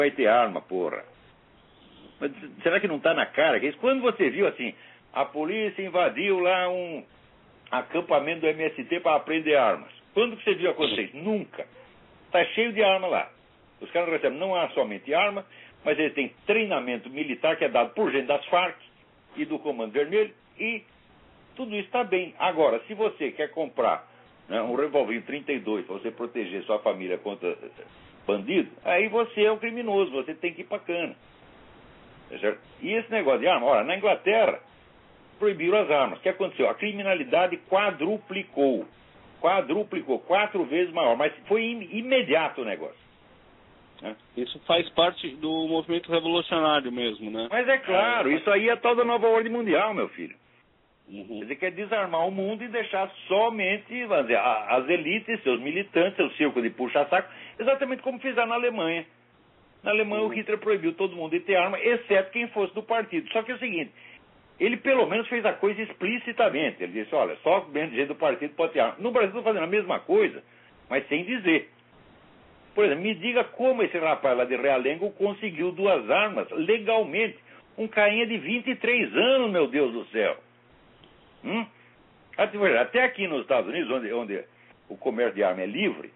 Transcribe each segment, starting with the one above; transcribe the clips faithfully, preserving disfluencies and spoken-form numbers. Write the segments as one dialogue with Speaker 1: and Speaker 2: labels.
Speaker 1: vai ter arma, porra. Mas será que não está na cara? Quando você viu assim, a polícia invadiu lá um acampamento do M S T para apreender armas. Quando que você viu acontecer isso? Nunca. Está cheio de arma lá. Os caras recebem não há somente arma, mas eles têm treinamento militar que é dado por gente das Farc e do Comando Vermelho, e tudo isso está bem. Agora, se você quer comprar, né, um revólver trinta e dois para você proteger sua família contra bandido, aí você é um criminoso, você tem que ir para cana. Certo? E esse negócio de arma, olha, na Inglaterra proibiram as armas. O que aconteceu? A criminalidade quadruplicou. Quadruplicou, quatro vezes maior, mas foi imediato o negócio. Né?
Speaker 2: Isso faz parte do movimento revolucionário mesmo, né?
Speaker 1: Mas é claro, é, isso aí é tal da nova ordem mundial, meu filho.
Speaker 2: Uhum.
Speaker 1: Quer dizer, quer desarmar o mundo e deixar somente, vamos dizer, as elites, seus militantes, seu circo de puxa-saco, exatamente como fizeram na Alemanha. Na Alemanha, uhum, o Hitler proibiu todo mundo de ter arma, exceto quem fosse do partido. Só que é o seguinte, ele pelo menos fez a coisa explicitamente. Ele disse, olha, só gente do partido pode ter arma. No Brasil estão fazendo a mesma coisa, mas sem dizer. Por exemplo, me diga como esse rapaz lá de Realengo conseguiu duas armas legalmente. Um cainha de vinte e três anos, meu Deus do céu. Hum? Até aqui nos Estados Unidos, onde, onde o comércio de arma é livre,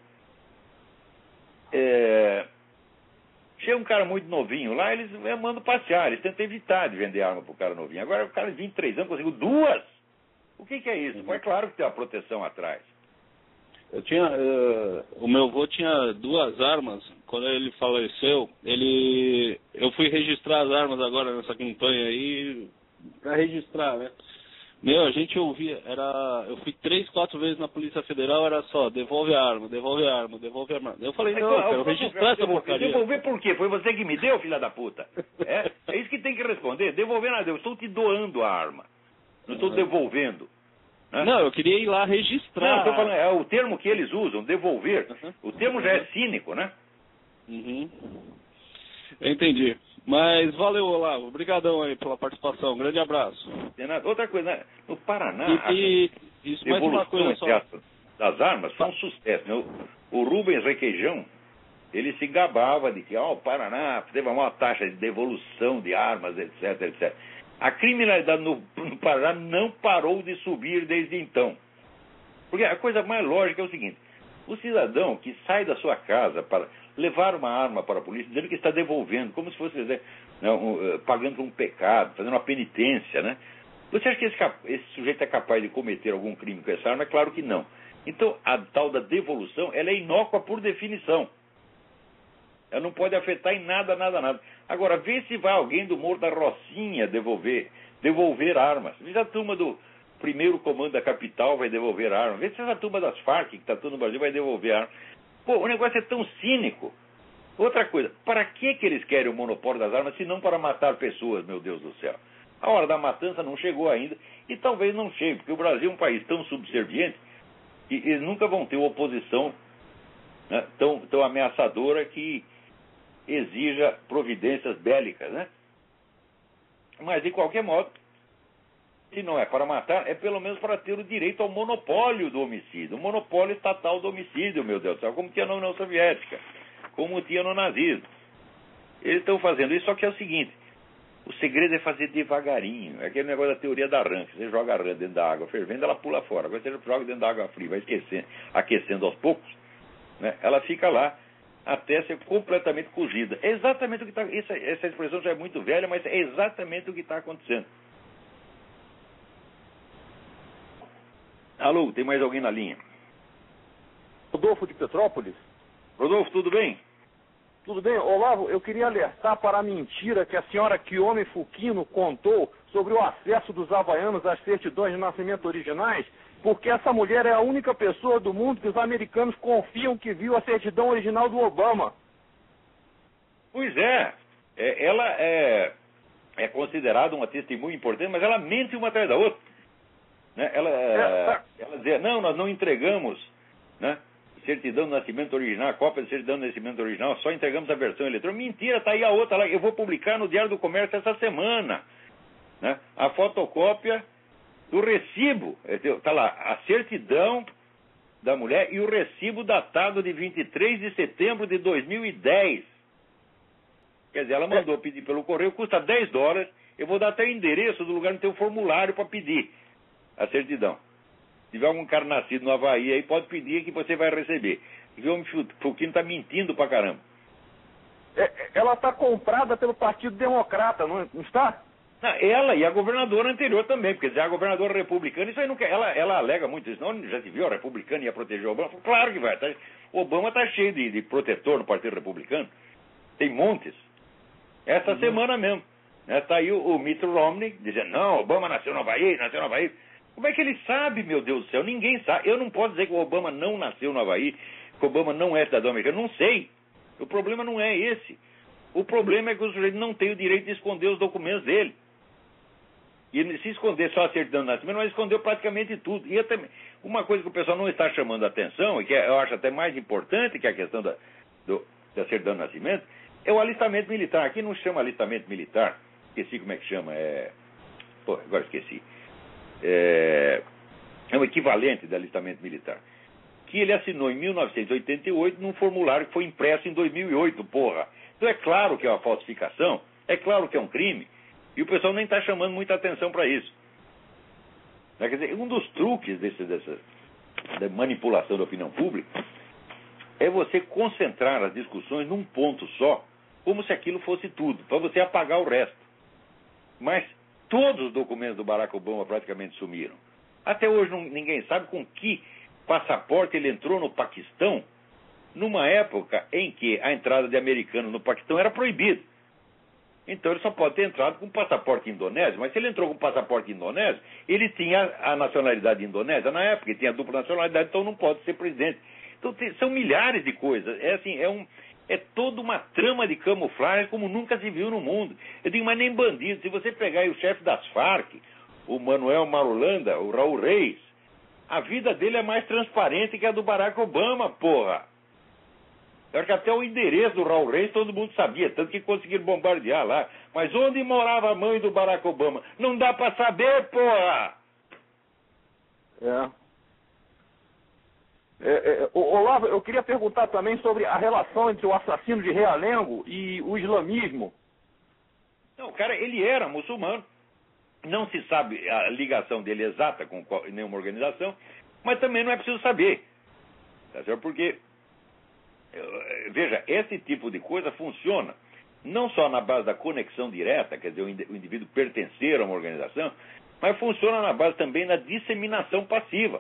Speaker 1: é... chega um cara muito novinho lá, eles mandam passear, eles tentam evitar de vender arma para o cara novinho. Agora o cara de vinte e três anos conseguiu duas. O que, que é isso? Uhum. É claro que tem uma proteção atrás.
Speaker 2: Eu tinha, uh, o meu avô tinha duas armas. Quando ele faleceu, ele, eu fui registrar as armas agora nessa campanha aí, para registrar, né? Meu, a gente ouvia, era, eu fui três, quatro vezes na Polícia Federal, era só, devolve a arma, devolve a arma, devolve a arma. Eu falei, não, eu quero registrar essa porcaria.
Speaker 1: Devolver por quê? Foi você que me deu, filha da puta? É, é isso que tem que responder. Devolver nada, eu estou te doando a arma. Não estou uhum. devolvendo. Né?
Speaker 2: Não, eu queria ir lá registrar.
Speaker 1: Não, estou falando, é o termo que eles usam, devolver. Uhum. O termo já é cínico, né?
Speaker 2: Uhum. Eu entendi. Mas valeu, Olavo. Obrigadão aí pela participação. Um grande abraço.
Speaker 1: Outra coisa, né? No Paraná,
Speaker 2: e, e isso, mais uma coisa só.
Speaker 1: Das armas foi um sucesso. Né? O, o Rubens Requeijão, ele se gabava de que ó, o Paraná teve uma maior taxa de devolução de armas, etc, etcétera. A criminalidade no, no Paraná não parou de subir desde então. Porque a coisa mais lógica é o seguinte, o cidadão que sai da sua casa para levar uma arma para a polícia, dizendo que está devolvendo, como se fosse né, um, pagando por um pecado, fazendo uma penitência, né? Você acha que esse, esse sujeito é capaz de cometer algum crime com essa arma? É claro que não. Então, a tal da devolução, ela é inócua por definição. Ela não pode afetar em nada, nada, nada. Agora, vê se vai alguém do Morro da Rocinha devolver, devolver armas. Vê se a turma do primeiro comando da capital vai devolver armas. Vê se essa turma das Farc, que está tudo no Brasil, vai devolver armas. Pô, o negócio é tão cínico. Outra coisa, para que, que eles querem o monopólio das armas, se não para matar pessoas, meu Deus do céu? A hora da matança não chegou ainda, e talvez não chegue, porque o Brasil é um país tão subserviente, que eles nunca vão ter uma oposição, né, tão, tão ameaçadora que exija providências bélicas, né? Mas, de qualquer modo, se não é para matar, é pelo menos para ter o direito ao monopólio do homicídio. O monopólio estatal do homicídio, meu Deus do céu, como tinha na União Soviética, como tinha no nazismo. Eles estão fazendo isso, só que é o seguinte, o segredo é fazer devagarinho. É aquele negócio da teoria da rã, que você joga a rã dentro da água fervendo, ela pula fora. Agora você joga dentro da água fria, vai esquecendo, aquecendo aos poucos, né? Ela fica lá até ser completamente cozida. É exatamente o que está... Essa, essa expressão já é muito velha, mas é exatamente o que está acontecendo. Alô, tem mais alguém na linha?
Speaker 3: Rodolfo de Petrópolis.
Speaker 1: Rodolfo, tudo bem?
Speaker 3: Tudo bem. Olavo, eu queria alertar para a mentira que a senhora Kiyomi Fukino contou sobre o acesso dos havaianos às certidões de nascimento originais, porque essa mulher é a única pessoa do mundo que os americanos confiam que viu a certidão original do Obama.
Speaker 1: Pois é. é ela é, é considerada uma testemunha importante, mas ela mente uma atrás da outra. Né? Ela, é, tá. ela dizia, não, nós não entregamos, né, certidão de nascimento original, a cópia de certidão de nascimento original, só entregamos a versão eletrônica. Mentira, tá aí a outra lá, eu vou publicar no Diário do Comércio essa semana, né, a fotocópia do recibo, tá lá, a certidão da mulher e o recibo datado de vinte e três de setembro de dois mil e dez. Quer dizer, ela mandou pedir pelo correio, custa dez dólares, eu vou dar até o endereço do lugar onde tem um formulário para pedir a certidão. Se tiver algum cara nascido no Havaí aí, pode pedir que você vai receber. E o homem Fukino está mentindo pra caramba.
Speaker 3: É, ela está comprada pelo Partido Democrata, não, não está?
Speaker 1: Não, ela e a governadora anterior também, porque dizer, a governadora republicana, isso aí não quer, ela, ela alega muito isso, não, já se viu, a republicana ia proteger o Obama? Claro que vai, tá, o Obama está cheio de, de protetor no Partido Republicano, tem montes. Essa uhum. semana mesmo, né, tá aí o, o Mitt Romney dizendo, não, Obama nasceu no Havaí, nasceu no Havaí. Como é que ele sabe, meu Deus do céu? Ninguém sabe. Eu não posso dizer que o Obama não nasceu no Havaí, que o Obama não é cidadão americano, não sei. O problema não é esse. O problema é que o sujeito não tem o direito de esconder os documentos dele. E se esconder só a certidão de nascimento, mas escondeu praticamente tudo. E até, uma coisa que o pessoal não está chamando a atenção, e que eu acho até mais importante que a questão da, do, da certidão de nascimento, é o alistamento militar. Aqui não chama alistamento militar, esqueci como é que chama, é... Pô, agora esqueci. É, é o equivalente do alistamento militar. Que ele assinou em mil novecentos e oitenta e oito num formulário que foi impresso em dois mil e oito, porra. Então é claro que é uma falsificação, é claro que é um crime, e o pessoal nem está chamando muita atenção para isso. Quer dizer, um dos truques desse, dessa da manipulação da opinião pública é você concentrar as discussões num ponto só, como se aquilo fosse tudo, para você apagar o resto. Mas todos os documentos do Barack Obama praticamente sumiram. Até hoje não, ninguém sabe com que passaporte ele entrou no Paquistão, numa época em que a entrada de americano no Paquistão era proibida. Então ele só pode ter entrado com passaporte indonésio, mas se ele entrou com passaporte indonésio, ele tinha a nacionalidade indonésia na época, ele tinha dupla nacionalidade, então não pode ser presidente. Então tem, são milhares de coisas. É assim, é, um, é toda uma trama de camuflagem como nunca se viu no mundo. Eu digo, mas nem bandido. Se você pegar aí o chefe das Farc, o Manuel Marulanda, o Raul Reis, a vida dele é mais transparente que a do Barack Obama, porra. Acho que até o endereço do Raul Reis todo mundo sabia, tanto que conseguiram bombardear lá. Mas onde morava a mãe do Barack Obama? Não dá pra saber, porra!
Speaker 3: É. É, é, Olavo, eu queria perguntar também sobre a relação entre o assassino de Realengo e o islamismo.
Speaker 1: Não, o cara, ele era muçulmano. Não se sabe a ligação dele exata com nenhuma organização, mas também não é preciso saber. Tá certo? Porque, veja, esse tipo de coisa funciona não só na base da conexão direta, quer dizer, o indivíduo pertencer a uma organização, mas funciona na base também da disseminação passiva.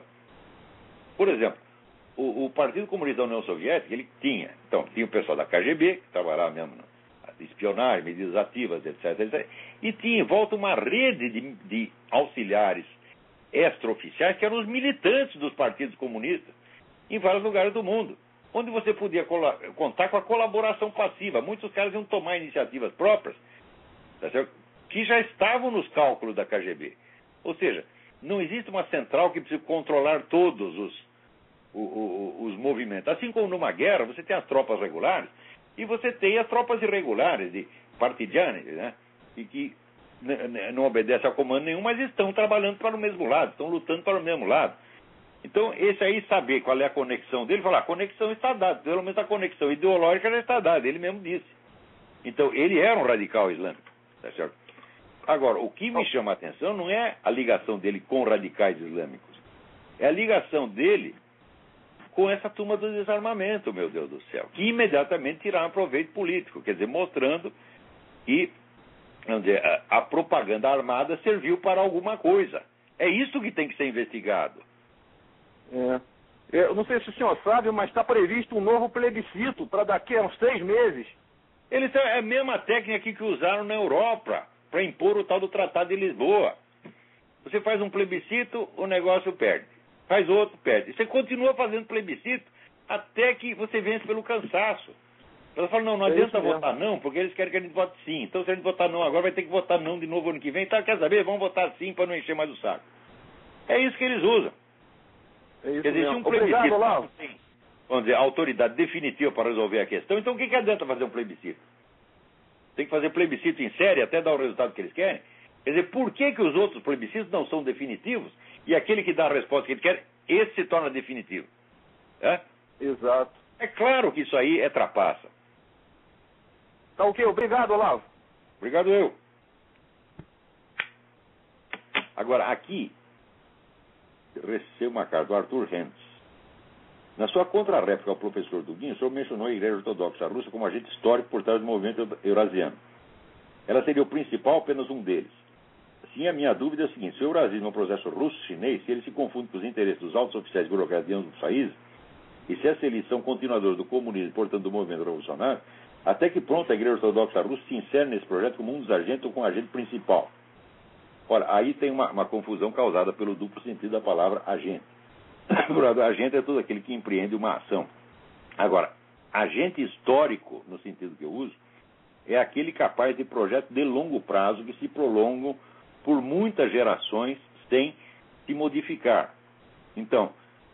Speaker 1: Por exemplo, o, o Partido Comunista da União Soviética, ele tinha, então, tinha o pessoal da K G B, que trabalhava mesmo na espionagem, medidas ativas, etc, etcétera. E tinha em volta uma rede de, de auxiliares extraoficiais, que eram os militantes dos partidos comunistas, em vários lugares do mundo, onde você podia contar com a colaboração passiva. Muitos caras iam tomar iniciativas próprias, tá certo? Que já estavam nos cálculos da K G B. Ou seja, não existe uma central que precisa controlar todos os, os, os, os movimentos. Assim como numa guerra, você tem as tropas regulares, e você tem as tropas irregulares, de partidianes, né? E que não obedecem a comando nenhum, mas estão trabalhando para o mesmo lado, estão lutando para o mesmo lado. Então, esse aí, saber qual é a conexão dele, falar, a conexão está dada, pelo menos a conexão ideológica já está dada, ele mesmo disse. Então, ele era um radical islâmico, tá certo? Agora, o que me chama a atenção não é a ligação dele com radicais islâmicos, é a ligação dele com essa turma do desarmamento, meu Deus do céu, que imediatamente tiraram proveito político, quer dizer, mostrando que vamos dizer, a, a propaganda armada serviu para alguma coisa. É isso que tem que ser investigado.
Speaker 3: É. Eu não sei se o senhor sabe, mas está previsto um novo plebiscito para daqui a uns três meses.
Speaker 1: Eles têm a mesma técnica que usaram na Europa para impor o tal do Tratado de Lisboa. Você faz um plebiscito, o negócio perde. Faz outro, perde. Você continua fazendo plebiscito até que você vence pelo cansaço. Ela fala, não, não adianta é votar não, porque eles querem que a gente vote sim. Então se a gente votar não agora, vai ter que votar não de novo ano que vem. Tá, quer saber? Vamos votar sim para não encher mais o saco. É isso que eles usam.
Speaker 3: É isso
Speaker 1: quer dizer, se um plebiscito não tem, vamos dizer, autoridade definitiva para resolver a questão, então o que, que adianta fazer um plebiscito? Tem que fazer plebiscito em série até dar o resultado que eles querem? Quer dizer, por que, que os outros plebiscitos não são definitivos e aquele que dá a resposta que ele quer, esse se torna definitivo? É?
Speaker 3: Exato.
Speaker 1: É claro que isso aí é trapaça.
Speaker 3: Tá ok? Obrigado, Olavo.
Speaker 1: Obrigado eu. Agora, aqui, recebo uma carta do Arthur Hentz. Na sua contra-réplica ao professor Dugin, o senhor mencionou a Igreja Ortodoxa Russa como agente histórico por trás do movimento eurasiano. Ela seria o principal, apenas um deles. Sim, a minha dúvida é a seguinte: se o Eurasismo é um processo russo-chinês, se ele se confunde com os interesses dos altos oficiais burocratas de ambos os países, e se essa eles são continuadores do comunismo, portanto do movimento revolucionário, até que pronto a Igreja Ortodoxa Russa se insere nesse projeto como um dos agentes ou como agente principal. Ora, aí tem uma, uma confusão causada pelo duplo sentido da palavra agente. Agente é todo aquele que empreende uma ação. Agora, agente histórico, no sentido que eu uso, é aquele capaz de projetos de longo prazo que se prolongam por muitas gerações sem se modificar. Então,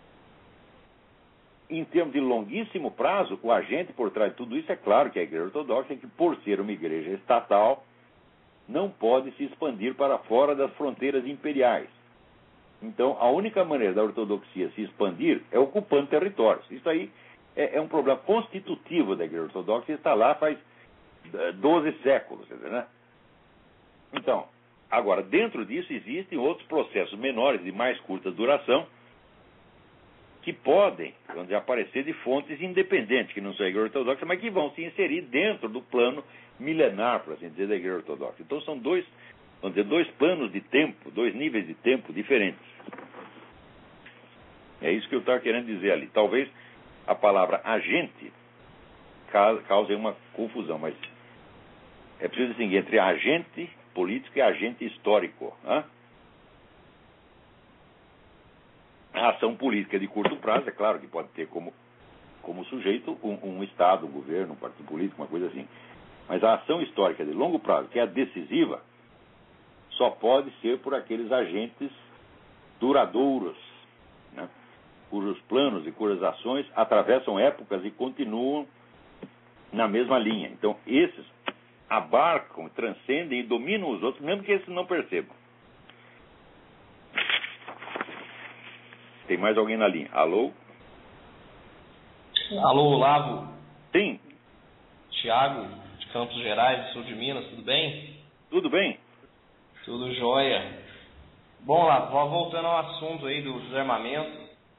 Speaker 1: em termos de longuíssimo prazo, o agente por trás de tudo isso é claro que é a Igreja Ortodoxa, que por ser uma igreja estatal, não pode se expandir para fora das fronteiras imperiais. Então, a única maneira da ortodoxia se expandir é ocupando territórios. Isso aí é, é um problema constitutivo da Igreja Ortodoxa e está lá faz doze séculos. Né? Então, agora, dentro disso existem outros processos menores, de mais curta duração, que podem, vamos dizer, aparecer de fontes independentes, que não são a Igreja Ortodoxa, mas que vão se inserir dentro do plano milenar, por assim dizer, da Igreja Ortodoxa. Então, são dois, vamos dizer, dois planos de tempo, dois níveis de tempo diferentes. É isso que eu estava querendo dizer ali. Talvez a palavra agente cause uma confusão, mas é preciso distinguir entre agente político e agente histórico. Né? A ação política de curto prazo, é claro que pode ter como, como sujeito um, um Estado, um governo, um partido político, uma coisa assim. Mas a ação histórica de longo prazo, que é a decisiva, só pode ser por aqueles agentes duradouros, né? Cujos planos e cujas ações atravessam épocas e continuam na mesma linha. Então, esses abarcam, transcendem e dominam os outros, mesmo que esses não percebam. Tem mais alguém na linha? Alô?
Speaker 4: Alô, Olavo?
Speaker 1: Sim.
Speaker 4: Tiago, de Campos Gerais, sul de Minas, tudo bem?
Speaker 1: Tudo bem?
Speaker 4: Tudo jóia. Bom, Olavo, voltando ao assunto aí do desarmamento,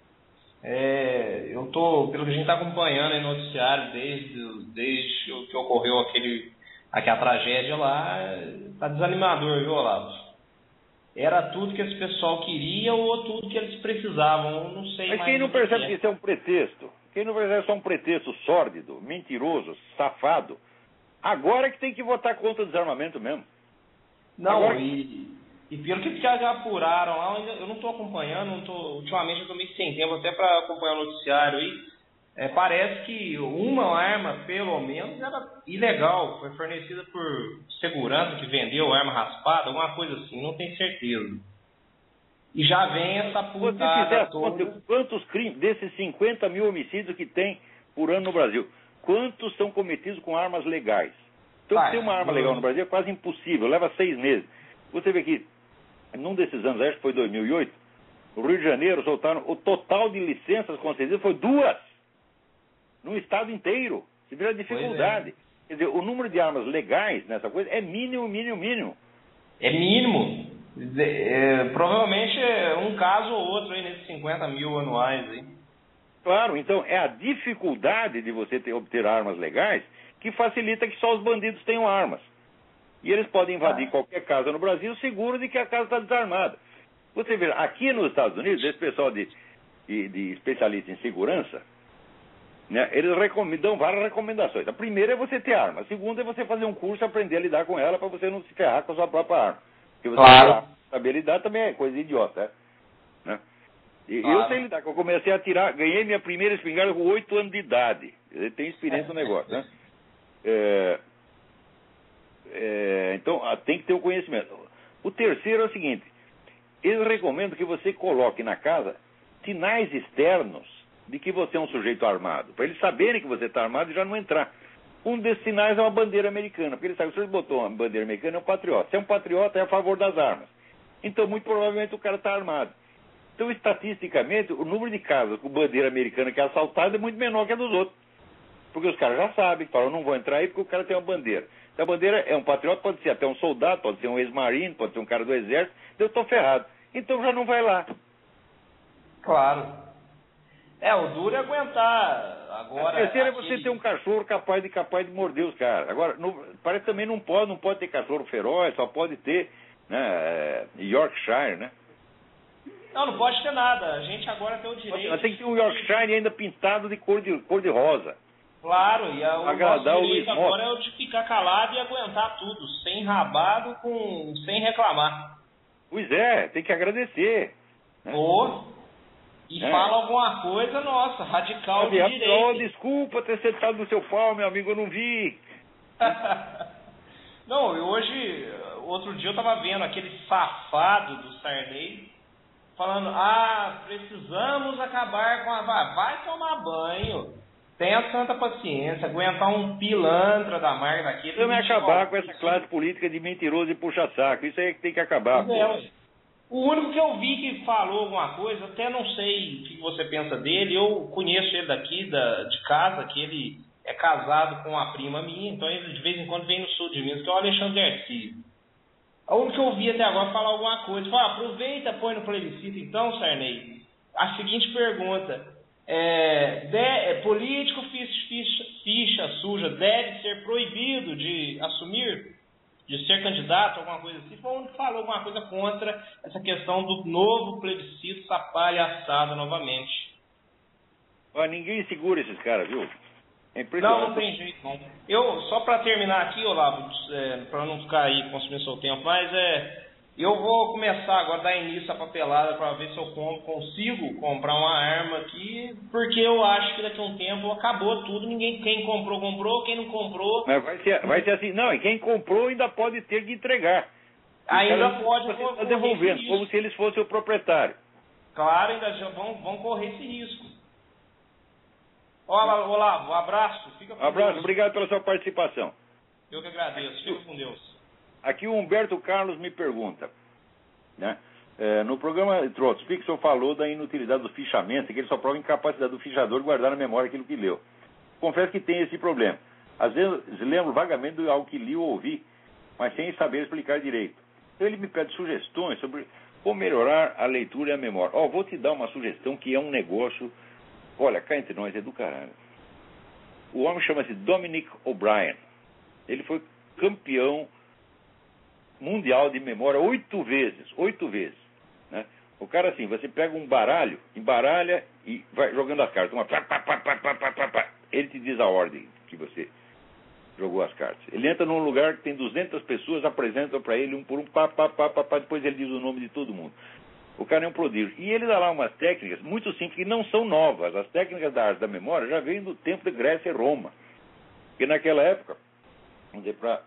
Speaker 4: é, eu tô, pelo que a gente está acompanhando aí no noticiário, desde, desde que ocorreu aquele, aquela tragédia lá, tá desanimador, viu, Olavo? Era tudo que esse pessoal queria ou tudo que eles precisavam, eu não sei.
Speaker 1: Mas quem não percebe que isso é um pretexto? Quem não percebe que isso é um pretexto sórdido, mentiroso, safado? Agora é que tem que votar contra o desarmamento mesmo.
Speaker 4: Não,
Speaker 1: Agora...
Speaker 4: e, e pelo que já, já apuraram lá, eu não estou acompanhando, não tô, ultimamente eu estou meio sem tempo até para acompanhar o noticiário aí. É, parece que uma arma, pelo menos, era ilegal, foi fornecida por segurança que vendeu arma raspada, alguma coisa assim, não tenho certeza. E já vem essa putada toda.
Speaker 1: Quantos crimes, desses cinquenta mil homicídios que tem por ano no Brasil, quantos são cometidos com armas legais? Então, ah, ter uma arma legal no Brasil é quase impossível, leva seis meses. Você vê que, num desses anos, acho que foi dois mil e oito, no Rio de Janeiro soltaram o total de licenças concedidas foi duas. No estado inteiro. Se vê a dificuldade. É. Quer dizer, o número de armas legais nessa coisa é mínimo, mínimo, mínimo.
Speaker 4: É mínimo. É, provavelmente é um caso ou outro aí nesses cinquenta mil anuais aí.
Speaker 1: Claro, então é a dificuldade de você ter, obter armas legais que facilita que só os bandidos tenham armas. E eles podem invadir ah. qualquer casa no Brasil seguro de que a casa está desarmada. Você vê, aqui nos Estados Unidos, esse pessoal de, de, de especialistas em segurança, né, eles dão várias recomendações. A primeira é você ter arma. A segunda é você fazer um curso, aprender a lidar com ela para você não se ferrar com a sua própria arma. Porque você
Speaker 4: claro.
Speaker 1: saber lidar também é coisa idiota. Né? E
Speaker 4: claro.
Speaker 1: Eu sei lidar, que eu comecei a atirar, ganhei minha primeira espingarda com oito anos de idade. Eu tenho experiência no negócio. Né? É, é, então, tem que ter o conhecimento. O terceiro é o seguinte, eles recomendam que você coloque na casa sinais externos de que você é um sujeito armado, para eles saberem que você está armado e já não entrar. Um desses sinais é uma bandeira americana, porque eles sabem que se ele botou uma bandeira americana é um patriota. Se é um patriota, é a favor das armas. Então, muito provavelmente, o cara está armado. Então, estatisticamente, o número de casas com bandeira americana que é assaltada é muito menor que a dos outros. Porque os caras já sabem, falam, não vou entrar aí porque o cara tem uma bandeira. Se a bandeira é um patriota, pode ser até um soldado, pode ser um ex-marino, pode ser um cara do exército, eu estou ferrado. Então já não vai lá.
Speaker 4: Claro. É, o duro é aguentar. Agora,
Speaker 1: a terceira
Speaker 4: aquele...
Speaker 1: é você ter um cachorro capaz de, capaz de morder os caras. Agora, no, parece que também não pode, não pode ter cachorro feroz, só pode ter, né, Yorkshire, né?
Speaker 4: Não, não pode ter nada. A gente agora tem o direito...
Speaker 1: Mas tem que ter um Yorkshire ainda pintado de cor de, cor de rosa.
Speaker 4: Claro, e a, o
Speaker 1: agradar
Speaker 4: nosso
Speaker 1: o
Speaker 4: direito agora é o de ficar calado e aguentar tudo, sem rabado, com, sem reclamar.
Speaker 1: Pois é, tem que agradecer. Né?
Speaker 4: Ou, e é. fala alguma coisa, nossa, radical de direito.
Speaker 1: Oh, desculpa ter sentado no seu pau, meu amigo, eu não vi.
Speaker 4: Não, eu hoje, outro dia eu tava vendo aquele safado do Sarney falando, ah, precisamos acabar com a... Vai, vai tomar banho. Tenha santa paciência, aguentar um pilantra da marca daquele...
Speaker 1: Precisamos acabar com essa classe política de mentiroso e puxa-saco. Isso aí é que tem que acabar.
Speaker 4: É, o único que eu vi que falou alguma coisa, até não sei o que você pensa dele, eu conheço ele daqui, da, de casa, que ele é casado com uma prima minha, então ele de vez em quando vem no sul de Minas, que é o Alexandre Garcia. O único que eu vi até agora falar alguma coisa, fala, aproveita, põe no plebiscito então, Sarney, a seguinte pergunta... É, de, é, político ficha, ficha, ficha suja deve ser proibido de assumir, de ser candidato, alguma coisa assim. Foi o único que falou alguma coisa contra essa questão do novo plebiscito, essa palhaçada novamente.
Speaker 1: Ah, ninguém segura esses caras, viu? É impressionante.
Speaker 4: Não, não tem jeito não. Eu, só para terminar aqui, Olavo, é, para não ficar aí consumindo seu tempo, mas é... Eu vou começar agora a dar início à papelada para ver se eu consigo comprar uma arma aqui, porque eu acho que daqui a um tempo acabou tudo, ninguém, quem comprou, comprou, quem não comprou...
Speaker 1: Mas vai ser, vai ser assim, não, e quem comprou ainda pode ter que entregar.
Speaker 4: Ainda pode
Speaker 1: você está devolvendo, como se eles fossem o proprietário.
Speaker 4: Claro, ainda já vão, vão correr esse risco. Olá, Olavo, um abraço, fica com
Speaker 1: Um abraço,
Speaker 4: Deus.
Speaker 1: Obrigado pela sua participação.
Speaker 4: Eu que agradeço, fica com Deus.
Speaker 1: Aqui o Humberto Carlos me pergunta, né? É, no programa Trotspeak, o senhor falou da inutilidade do fichamento, que ele só prova a incapacidade do fichador de guardar na memória aquilo que leu. Confesso que tem esse problema. Às vezes lembro vagamente de algo que li ou ouvi, mas sem saber explicar direito. Então ele me pede sugestões sobre como melhorar a leitura e a memória. Ó, oh, vou te dar uma sugestão que é um negócio... Olha, cá entre nós é do caralho. O homem chama-se Dominic O'Brien. Ele foi campeão mundial de memória oito vezes, oito vezes, né? O cara assim, você pega um baralho, embaralha e vai jogando as cartas, uma pá, pá, pá, pá, pá, pá, pá. Ele te diz a ordem que você jogou as cartas. Ele entra num lugar que tem duzentas pessoas, apresentam para ele um por um, pá, pá, pá, pá, pá, depois ele diz o nome de todo mundo. O cara é um prodígio. E ele dá lá umas técnicas muito simples, que não são novas. As técnicas da arte da memória já vêm do tempo de Grécia e Roma. Porque naquela época, vamos dizer, para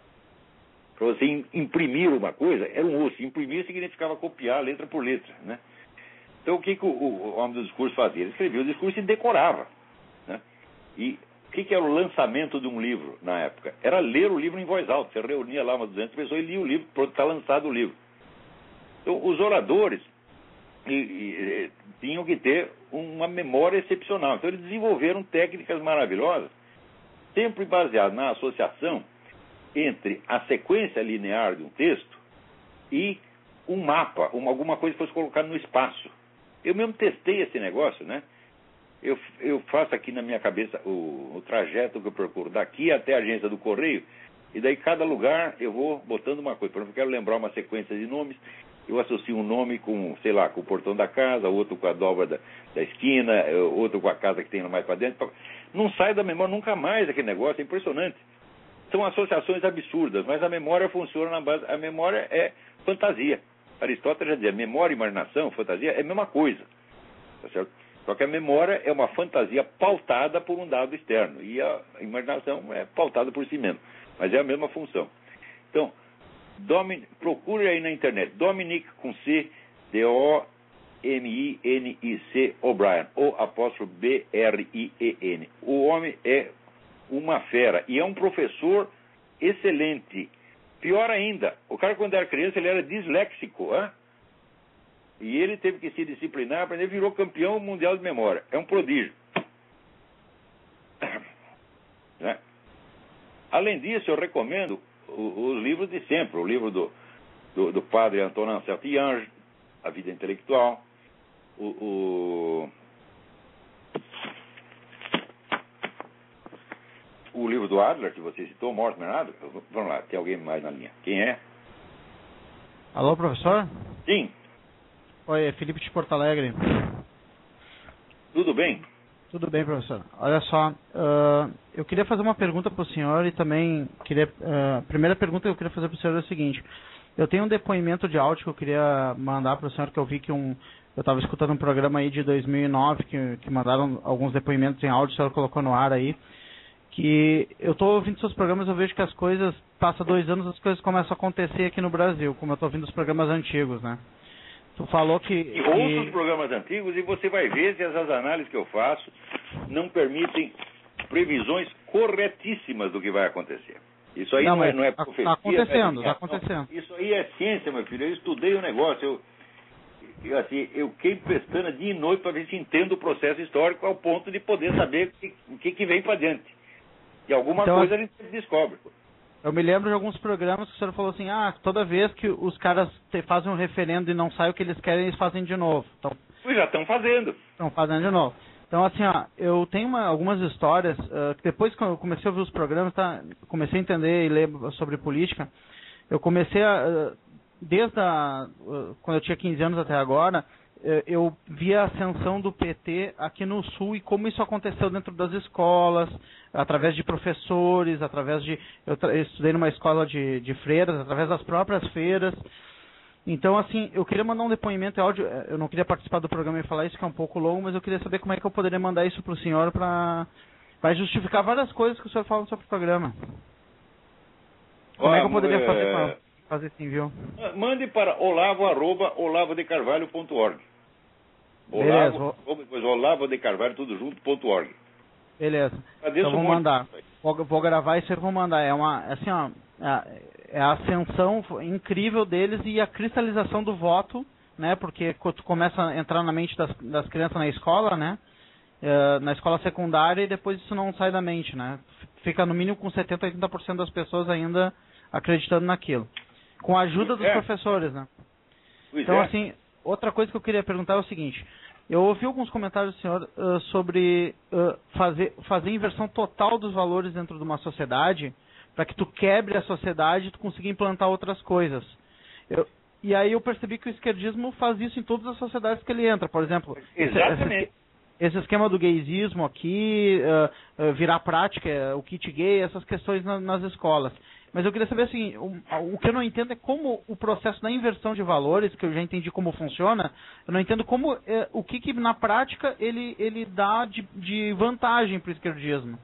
Speaker 1: para você imprimir uma coisa, era um osso. Imprimir significava copiar letra por letra, né? Então, o que, que o, o homem do discurso fazia? Ele escrevia o discurso e decorava, né? E o que, que era o lançamento de um livro na época? Era ler o livro em voz alta. Você reunia lá umas duzentas pessoas e lia o livro, pronto, está lançado o livro. Então, os oradores e, e, tinham que ter uma memória excepcional. Então, eles desenvolveram técnicas maravilhosas, sempre baseadas na associação entre a sequência linear de um texto e um mapa, uma, alguma coisa que fosse colocada no espaço. Eu mesmo testei esse negócio, né? Eu, eu faço aqui na minha cabeça o, o trajeto que eu procuro daqui até a agência do correio, e daí cada lugar eu vou botando uma coisa. Por exemplo, eu quero lembrar uma sequência de nomes, eu associo um nome com, sei lá, com o portão da casa, outro com a dobra da, da esquina, outro com a casa que tem mais para dentro. Não sai da memória nunca mais aquele negócio, é impressionante. São associações absurdas, mas a memória funciona na base... A memória é fantasia. Aristóteles já dizia, memória, imaginação, fantasia é a mesma coisa. Tá certo? Só que a memória é uma fantasia pautada por um dado externo. E a imaginação é pautada por si mesmo. Mas é a mesma função. Então, Domin... procure aí na internet. Dominic com C, D O M I N I C O'Brien. O apóstrofo B R I E N. O homem é uma fera, e é um professor excelente. Pior ainda, o cara quando era criança ele era disléxico, hein? E ele teve que se disciplinar, aprender, virou campeão mundial de memória. É um prodígio. né? Além disso, eu recomendo o, os livros de sempre, o livro do, do, do padre Antonin Saint-Yange, A Vida Intelectual, o, o, o livro do Adler, que você citou, Mortimer Adler. Vamos lá, tem alguém mais na linha. Quem é?
Speaker 5: Alô, professor?
Speaker 1: Sim.
Speaker 5: Oi, é Felipe de Porto Alegre.
Speaker 1: Tudo bem?
Speaker 5: Tudo bem, professor. Olha só, uh, eu queria fazer uma pergunta para o senhor e também queria... Uh, a primeira pergunta que eu queria fazer para o senhor é o seguinte. Eu tenho um depoimento de áudio que eu queria mandar para o senhor, que eu vi que um... Eu estava escutando um programa aí de dois mil e nove, que, que mandaram alguns depoimentos em áudio, o senhor colocou no ar aí, que eu estou ouvindo seus programas, eu vejo que as coisas, passa dois anos, as coisas começam a acontecer aqui no Brasil, como eu estou ouvindo os programas antigos, né? Tu falou que...
Speaker 1: E ouça os programas antigos e você vai ver se essas análises que eu faço não permitem previsões corretíssimas do que vai acontecer. Isso aí não, não, é, não é profecia.
Speaker 5: Está acontecendo, está acontecendo.
Speaker 1: Isso aí é ciência, meu filho. Eu estudei o negócio. Eu, eu, assim, eu fiquei prestando dia e noite para ver se entendo o processo histórico ao ponto de poder saber o que, o que, que vem para diante. E alguma
Speaker 5: então,
Speaker 1: coisa a gente descobre.
Speaker 5: Eu me lembro de alguns programas que o senhor falou assim, ah, toda vez que os caras te, fazem um referendo e não sai o que eles querem, eles fazem de novo. Então,
Speaker 1: pois já estão fazendo.
Speaker 5: Estão fazendo de novo. Então, assim, ó, eu tenho uma, algumas histórias, uh, que depois que eu comecei a ouvir os programas, tá, comecei a entender e ler sobre política, eu comecei a, uh, desde a, uh, quando eu tinha quinze anos até agora, uh, eu vi a ascensão do P T aqui no Sul e como isso aconteceu dentro das escolas, através de professores, através de... Eu, eu estudei numa escola de, de freiras, através das próprias feiras. Então, assim, eu queria mandar um depoimento em áudio, eu não queria participar do programa e falar isso, que é um pouco longo, mas eu queria saber como é que eu poderia mandar isso para o senhor para justificar várias coisas que o senhor fala sobre o programa. Como ah, é que eu poderia é... fazer para fazer esse envio?
Speaker 1: Mande para olavo arroba olavo de carvalho ponto org. Olavo, depois olavo de carvalho, tudo junto, ponto org.
Speaker 5: Beleza. Então vou mandar. Vou, vou gravar isso e vou mandar. É uma, assim, ó, é a ascensão incrível deles e a cristalização do voto, né? Porque quando tu começa a entrar na mente das, das crianças na escola, né? É, na escola secundária e depois isso não sai da mente, né? Fica no mínimo com setenta, oitenta por cento das pessoas ainda acreditando naquilo. Com a ajuda dos é. professores, né? Pois então, é. assim, outra coisa que eu queria perguntar é o seguinte... Eu ouvi alguns comentários do senhor uh, sobre uh, fazer, fazer inversão total dos valores dentro de uma sociedade, para que tu quebre a sociedade e tu consiga implantar outras coisas. Eu, e aí eu percebi que o esquerdismo faz isso em todas as sociedades que ele entra. Por exemplo,
Speaker 1: Exatamente.
Speaker 5: Esse, esse esquema do gaysismo aqui, uh, uh, virar prática, o kit gay, essas questões na, nas escolas. Mas eu queria saber assim, o, o que eu não entendo é como o processo da inversão de valores, que eu já entendi como funciona, eu não entendo como, é, o que, que na prática ele, ele dá de, de vantagem para o esquerdismo.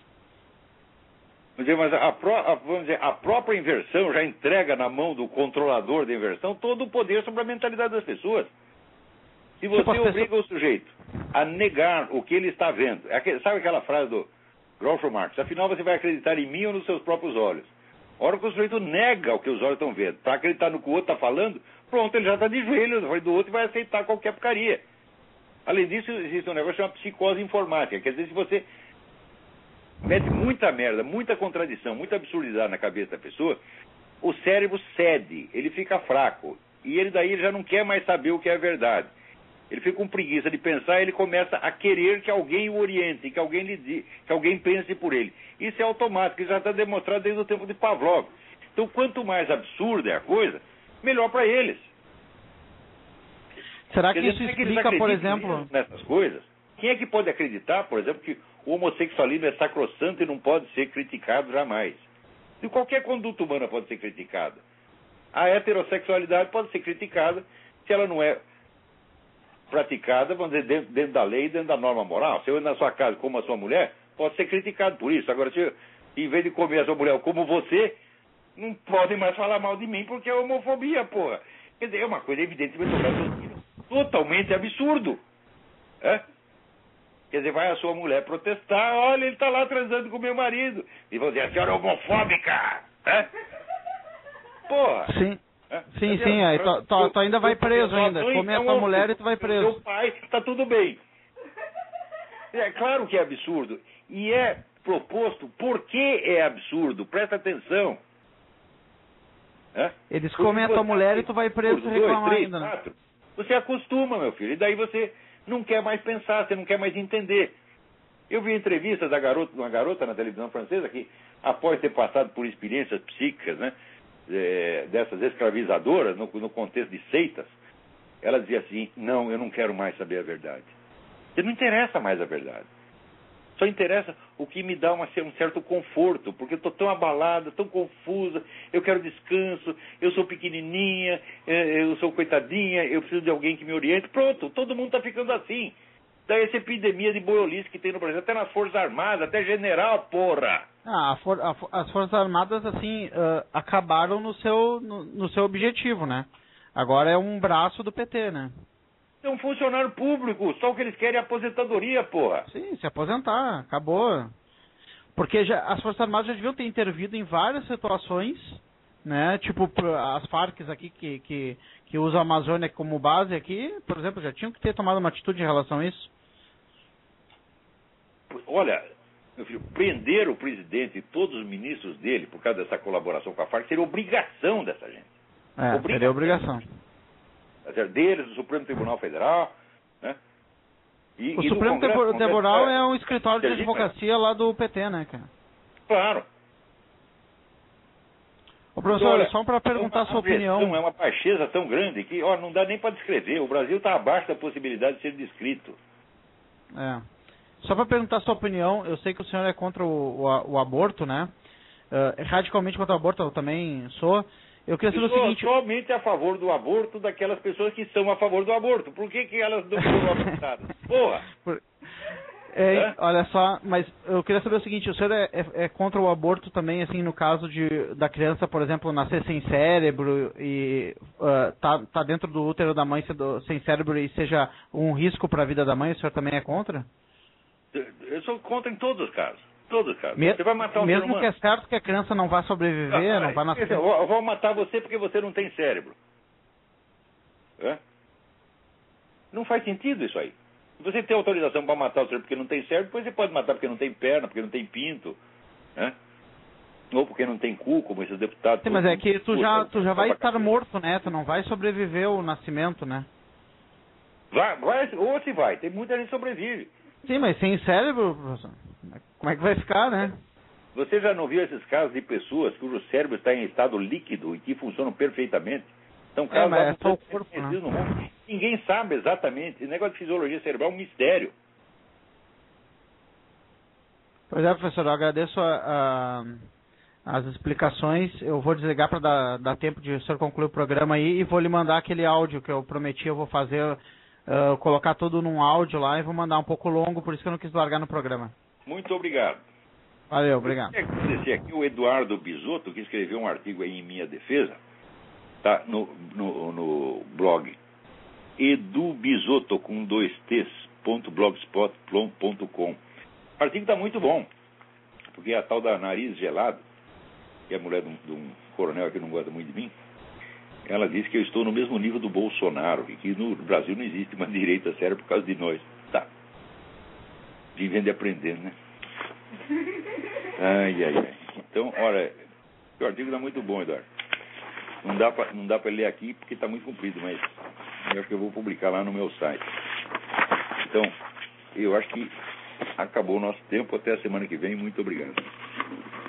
Speaker 1: Mas a, a, vamos dizer, a própria inversão já entrega na mão do controlador da inversão todo o poder sobre a mentalidade das pessoas. Se você obriga pessoas... o sujeito a negar o que ele está vendo, sabe aquela frase do Groucho Marx, afinal você vai acreditar em mim ou nos seus próprios olhos? A hora que o sujeito nega o que os olhos estão vendo, para acreditar no que o outro está falando, pronto, ele já está de joelhos na frente do outro e vai aceitar qualquer porcaria. Além disso, existe um negócio chamado psicose informática. Quer dizer, se você mete muita merda, muita contradição, muita absurdidade na cabeça da pessoa, o cérebro cede, ele fica fraco. E ele daí ele já não quer mais saber o que é verdade. Ele fica com preguiça de pensar e ele começa a querer que alguém o oriente, que alguém lhe diga, que alguém pense por ele. Isso é automático, isso já está demonstrado desde o tempo de Pavlov. Então, quanto mais absurda é a coisa, melhor para eles.
Speaker 5: Será que isso explica, por exemplo...
Speaker 1: nessas coisas? Quem é que pode acreditar, por exemplo, que o homossexualismo é sacrossanto e não pode ser criticado jamais? E qualquer conduta humana pode ser criticada. A heterossexualidade pode ser criticada se ela não é praticada, vamos dizer, dentro, dentro da lei, dentro da norma moral. Se eu na sua casa como a sua mulher, pode ser criticado por isso. Agora, se eu, em vez de comer a sua mulher como você, não podem mais falar mal de mim porque é homofobia, porra. Quer dizer, é uma coisa evidentemente totalmente absurdo. É? Quer dizer, vai a sua mulher protestar, olha, ele está lá transando com o meu marido. E vão dizer, a senhora é homofóbica. É? Porra.
Speaker 5: Sim. É? Sim, sim, aí tu, tu, tu ainda vai preso ainda. Come a tua mulher e tu vai preso.
Speaker 1: Seu pai, tá tudo bem. É claro que é absurdo. E é proposto, por que é absurdo? Presta atenção. É?
Speaker 5: Eles comem a tua mulher e tu vai preso e reclamar
Speaker 1: três,
Speaker 5: ainda,
Speaker 1: quatro. Né? Você acostuma, meu filho, e daí você não quer mais pensar, você não quer mais entender. Eu vi entrevistas da garota, de uma garota na televisão francesa que, após ter passado por experiências psíquicas, né, é, dessas escravizadoras, no, no contexto de seitas, ela dizia assim, não, eu não quero mais saber a verdade. Você não interessa mais a verdade. Só interessa o que me dá uma, um certo conforto, porque eu estou tão abalada, tão confusa, eu quero descanso, eu sou pequenininha, eu sou coitadinha, eu preciso de alguém que me oriente. Pronto, todo mundo está ficando assim. Daí essa epidemia de boiolice que tem no Brasil, até nas Forças Armadas, até general, porra!
Speaker 5: Ah, a for, a, as Forças Armadas, assim, uh, acabaram no seu, no, no seu objetivo, né? Agora é um braço do P T, né?
Speaker 1: É um funcionário público, só o que eles querem é aposentadoria, porra.
Speaker 5: Sim, se aposentar, acabou. Porque já, as Forças Armadas já deviam ter intervido em várias situações, né? Tipo, as Farc aqui que, que, que usam a Amazônia como base aqui, por exemplo, já tinham que ter tomado uma atitude em relação a isso.
Speaker 1: Olha, meu filho, prender o presidente e todos os ministros dele por causa dessa colaboração com a Farc seria obrigação dessa gente.
Speaker 5: É, obrigação. Seria obrigação.
Speaker 1: Deles, do Supremo Tribunal Federal, né? E,
Speaker 5: o
Speaker 1: e
Speaker 5: Supremo
Speaker 1: Congresso,
Speaker 5: Tribunal
Speaker 1: Congresso,
Speaker 5: é um escritório de advocacia lá do P T, né, cara?
Speaker 1: Claro.
Speaker 5: Ô, professor, olha, só para perguntar
Speaker 1: é
Speaker 5: a sua opinião.
Speaker 1: É uma baixeza tão grande que, ó, não dá nem para descrever. O Brasil está abaixo da possibilidade de ser descrito.
Speaker 5: É. Só para perguntar a sua opinião, eu sei que o senhor é contra o, o, o aborto, né? Uh, radicalmente contra o aborto, eu também sou. Eu queria saber
Speaker 1: eu sou
Speaker 5: o seguinte...
Speaker 1: somente a favor do aborto daquelas pessoas que são a favor do aborto. Por que, que elas não foram abortadas? Porra!
Speaker 5: Por... É, é? Olha só, mas eu queria saber o seguinte, o senhor é, é, é contra o aborto também, assim, no caso de, da criança, por exemplo, nascer sem cérebro e uh, tá, tá dentro do útero da mãe sem cérebro e seja um risco para a vida da mãe, o senhor também é contra?
Speaker 1: Eu sou contra em todos os casos. Todos os casos.
Speaker 5: Me
Speaker 1: você vai matar um
Speaker 5: mesmo que é certo que a criança não vai sobreviver, ah, não vai nascer...
Speaker 1: Eu vou, eu vou matar você porque você não tem cérebro. É? Não faz sentido isso aí. Se você tem autorização para matar o cérebro porque não tem cérebro, depois você pode matar porque não tem perna, porque não tem pinto. É? Ou porque não tem cu, como esses deputados...
Speaker 5: Sim, mas é que tu já, tu já vai estar morto, né? Tu não vai sobreviver ao nascimento, né?
Speaker 1: Vai, vai, ou se vai. Tem muita gente que sobrevive.
Speaker 5: Sim, mas sem cérebro, professor, como é que vai ficar, né?
Speaker 1: Você já não viu esses casos de pessoas cujo cérebro está em estado líquido e que funcionam perfeitamente? São casos
Speaker 5: é, mas é só o corpo, né?
Speaker 1: no mundo. Ninguém sabe exatamente. Esse negócio de fisiologia cerebral é um mistério.
Speaker 5: Pois é, professor, eu agradeço a, a, as explicações. Eu vou desligar para dar, dar tempo de o senhor concluir o programa aí e vou lhe mandar aquele áudio que eu prometi, eu vou fazer... Uh, colocar tudo num áudio lá e vou mandar um pouco longo, por isso que eu não quis largar no programa.
Speaker 1: Muito obrigado.
Speaker 5: Valeu, obrigado.
Speaker 1: Eu queria agradecer aqui o Eduardo Bisotto, que escreveu um artigo aí em minha defesa, tá no, no, no blog edubisotto com dois t's, ponto blogspot ponto com. O artigo está muito bom, porque a tal da Nariz Gelado, que é a mulher de um, de um coronel que não gosta muito de mim, ela disse que eu estou no mesmo nível do Bolsonaro e que no Brasil não existe uma direita séria por causa de nós. Tá. Vivendo e aprendendo, né? Ai, ai, ai. Então, olha, o artigo está muito bom, Eduardo. Não dá pra, não dá para ler aqui porque está muito comprido, mas eu acho que eu vou publicar lá no meu site. Então, eu acho que acabou o nosso tempo. Até a semana que vem. Muito obrigado.